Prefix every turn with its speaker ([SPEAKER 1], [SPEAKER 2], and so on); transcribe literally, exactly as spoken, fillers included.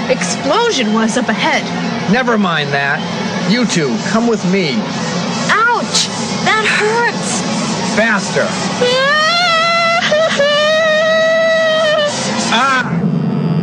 [SPEAKER 1] explosion was up ahead.
[SPEAKER 2] Never mind that. You two, come with me.
[SPEAKER 1] Ouch! That hurts!
[SPEAKER 2] Faster.
[SPEAKER 1] Yeah.